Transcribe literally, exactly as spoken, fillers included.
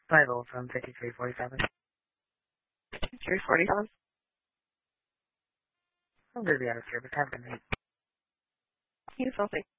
Bible from fifty-three forty-seven. fifty-three forty-seven. I'm going to be out of service. Have a good night. You something.